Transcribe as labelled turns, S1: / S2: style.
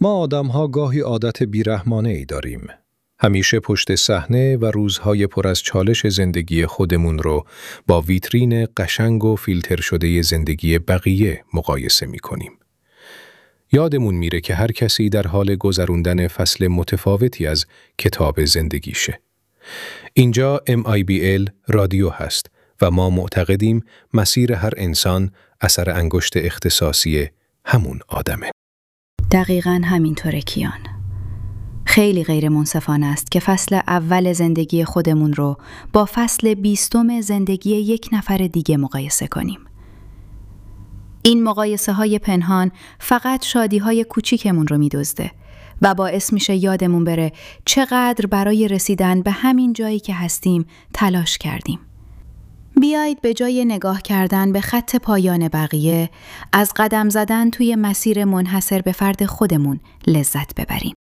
S1: ما آدم‌ها گاهی عادت بیرحمانه‌ای داریم. همیشه پشت صحنه و روزهای پر از چالش زندگی خودمون رو با ویترین قشنگ و فیلتر شده زندگی بقیه مقایسه می‌کنیم. یادمون میره که هر کسی در حال گذروندن فصل متفاوتی از کتاب زندگیشه. اینجا MIBL رادیو هست و ما معتقدیم مسیر هر انسان اثر انگشت اختصاصی همون آدمه.
S2: دقیقاً همینطوره کیان. خیلی غیر منصفانه است که فصل اول زندگی خودمون رو با فصل 20 زندگی یک نفر دیگه مقایسه کنیم. این مقایسه های پنهان فقط شادی های کوچیکمون رو می‌دزده و باعث میشه یادمون بره چقدر برای رسیدن به همین جایی که هستیم تلاش کردیم. بیایید به جای نگاه کردن به خط پایان بقیه، از قدم زدن توی مسیر منحصر به فرد خودمون لذت ببریم.